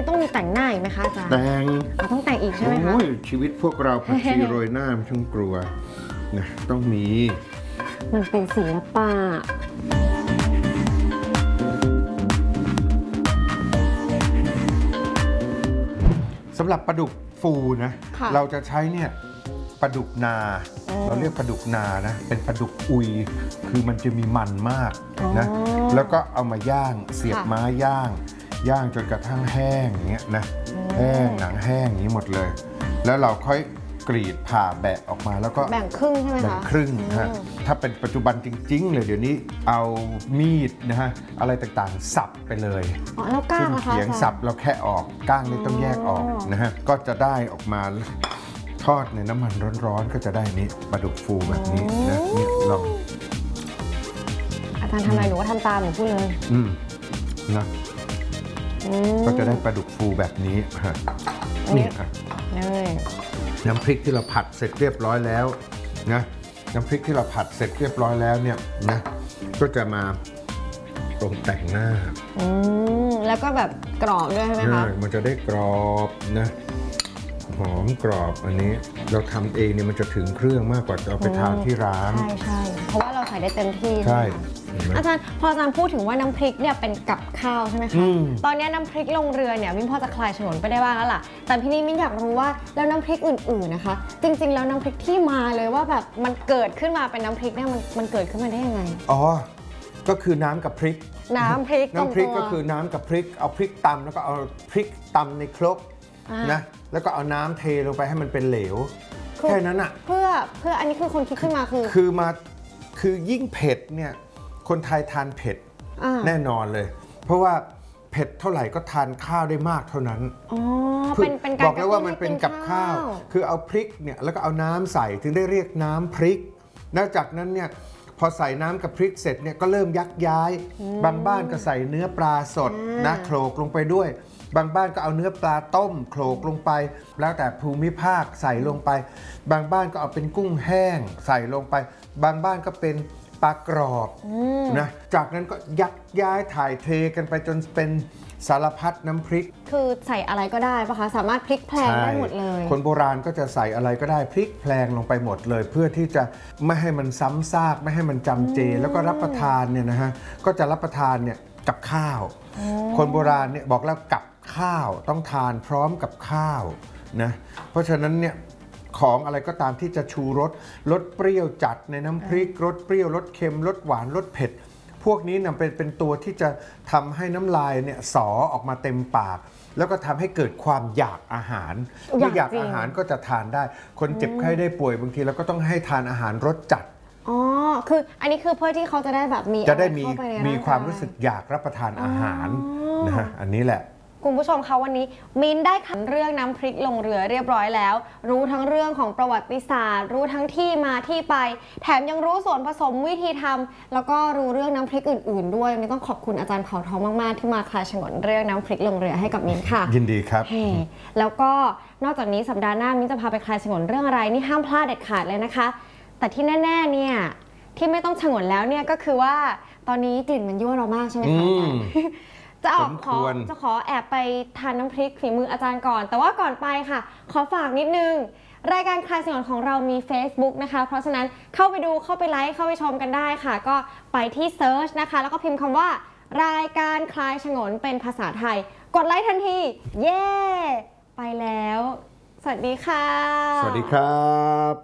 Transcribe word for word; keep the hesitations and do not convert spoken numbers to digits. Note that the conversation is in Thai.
นี้ต้องมีแต่งหน้าอีกไหมคะอาจารย์แต่งต้องแต่งอีกใช่ไหมคะชีวิตพวกเราผักชีโรยหน้าไม่ต้องกลัวนะต้องมีมันเป็นศิลปะสำหรับปลาดุกฟูนะเราจะใช้เนี่ยปลาดุกนาเราเรียกปลาดุกนานะเป็นปลาดุกอุยคือมันจะมีมันมากนะแล้วก็เอามาย่างเสียบไม้ย่างย่างจนกระทั่งแห้งอย่างเงี้ยนะแห้งหนังแห้งอย่างนี้หมดเลยแล้วเราค่อยกรีดผ่าแบะออกมาแล้วก็แบ่งครึ่งใช่ไหมคะแบ่งครึ่งฮะถ้าเป็นปัจจุบันจริงๆเลยเดี๋ยวนี้เอามีดนะฮะอะไรต่างๆสับไปเลยอ๋อแล้วก้างนะคะเขียงสับเราแค่ออกก้างนี่ต้องแยกออกนะฮะก็จะได้ออกมาทอดในน้ำมันร้อนๆก็จะได้นี้ปลาดุกฟูแบบนี้นะนี่ลองอาจารย์ทำอะไรหนูก็ทำตามหนูพูดเลยอืมนะก็จะได้ปลาดุกฟูแบบนี้ฮะนี่ค่ะน้ำพริกที่เราผัดเสร็จเรียบร้อยแล้วนะน้ำพริกที่เราผัดเสร็จเรียบร้อยแล้วเนี่ยนะก็จะมาตรงแต่งหน้าอืมแล้วก็แบบกรอบด้วยใช่ไหมคะมันจะได้กรอบนะหอมกรอบอันนี้เราทำเองเนี่ยมันจะถึงเครื่องมากกว่าเอาไปทานที่ร้านใช่ใช่เพราะว่าเราใส่ได้เต็มที่ใช่อาจารย์พออาจารย์พูดถึงว่าน้ำพริกเนี่ยเป็นกับข้าวใช่ไหมคะตอนนี้น้ำพริกลงเรือเนี่ยมิ้นพอจะคลายฉงนไปได้บ้างแล้วล่ะแต่พี่นี่มิ้นอยากรู้ว่าแล้วน้ำพริกอื่นๆนะคะจริงๆแล้วน้ำพริกที่มาเลยว่าแบบมันเกิดขึ้นมาเป็นน้ำพริกเนี่ยมันมันเกิดขึ้นมาได้ยังไงอ๋อก็คือน้ำกับพริกน้ำพริกน้ำพริกก็คือน้ำกับพริกเอาพริกตำแล้วก็เอาพริกตำในครกนะแล้วก็เอาน้ำเทลงไปให้มันเป็นเหลวแค่นั้นอ่ะเพื่อเพื่ออันนี้คือคนคิดขึ้นมาคือคือมาคือยิ่งเผ็ดเนี่ยคนไทยทานเผ็ดแน่นอนเลยเพราะว่าเผ็ดเท่าไหร่ก็ทานข้าวได้มากเท่านั้นอ๋อเป็นเป็นการบอกแล้วว่ามันเป็นกับข้าวคือเอาพริกเนี่ยแล้วก็เอาน้ำใส่ถึงได้เรียกน้ำพริกนอกจากนั้นเนี่ยพอใส่น้ำกับพริกเสร็จเนี่ยก็เริ่มยักย้ายบางบ้านก็ใส่เนื้อปลาสดนะโขลกลงไปด้วยบางบ้านก็เอาเนื้อปลาต้มโขลกลงไปแล้วแต่ภูมิภาคใส่ลงไปบางบ้านก็เอาเป็นกุ้งแห้งใส่ลงไปบางบ้านก็เป็นปลากรอบนะจากนั้นก็ยักย้ายถ่ายเทกันไปจนเป็นสารพัดน้ำพริกคือใส่อะไรก็ได้ปะคะสามารถพลิกแพลงได้หมดเลยคนโบราณก็จะใส่อะไรก็ได้พลิกแพลงลงไปหมดเลยเพื่อที่จะไม่ให้มันซ้ำซากไม่ให้มันจำเจแล้วก็รับประทานเนี่ยนะฮะก็จะรับประทานเนี่ยกับข้าวคนโบราณเนี่ยบอกแล้วกับข้าวต้องทานพร้อมกับข้าวนะเพราะฉะนั้นเนี่ยของอะไรก็ตามที่จะชูรสรสเปรี้ยวจัดในน้ำพริกรสเปรี้ยวรสเค็มรสหวานรสเผ็ดพวกนี้เนี่ยเป็นเป็นตัวที่จะทำให้น้ำลายเนี่ยสอออกมาเต็มปากแล้วก็ทำให้เกิดความอยากอาหารเมื่ออยากอาหารก็จะทานได้คนเจ็บไข้ได้ป่วยบางทีเราก็ต้องให้ทานอาหารรสจัดอ๋อคืออันนี้คือเพื่อที่เขาจะได้แบบมีจะได้มีมีความรู้สึกอยากรับประทานอาหารนะฮะอันนี้แหละคุณผู้ชมคะวันนี้มิ้นได้ขันเรื่องน้ำพริกลงเรือเรียบร้อยแล้วรู้ทั้งเรื่องของประวัติศาสตร์รู้ทั้งที่มาที่ไปแถมยังรู้ส่วนผสมวิธีทำแล้วก็รู้เรื่องน้ำพริกอื่นๆด้วยวันนี้ต้องขอบคุณอาจารย์เผ่าทองมากๆที่มาคลายฉงนเรื่องน้ำพริกลงเรือให้กับมิ้นค่ะยินดีครับแล้วก็นอกจากนี้สัปดาห์หน้ามิ้นจะพาไปคลายฉงนเรื่องอะไรนี่ห้ามพลาดเด็ดขาดเลยนะคะแต่ที่แน่ๆเนี่ยที่ไม่ต้องฉงนแล้วเนี่ยก็คือว่าตอนนี้กลิ่นมันยั่วเรามากใช่ไหมคะอาจารย์จะออกขอจะขอแอบไปทานน้ำพริกฝีมืออาจารย์ก่อนแต่ว่าก่อนไปค่ะขอฝากนิดนึงรายการคลายฉงนของเรามี Facebook นะคะเพราะฉะนั้นเข้าไปดูเข้าไปไลค์เข้าไปชมกันได้ค่ะก็ไปที่เซิร์ชนะคะแล้วก็พิมพ์คำว่ารายการคลายฉงนเป็นภาษาไทยกดไลค์ทันทีเย้ไปแล้วสวัสดีค่ะสวัสดีครับ